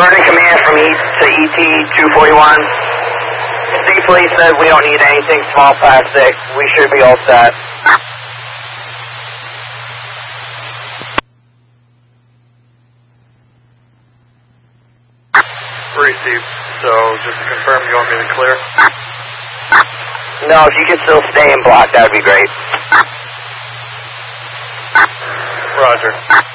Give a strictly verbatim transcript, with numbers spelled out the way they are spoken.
Alerting command from East to E T two forty-one. Safely said we don't need anything small plastic. We should be all set. Received. So just to confirm, you want me to clear? No, if you can still stay in block, that would be great. Roger.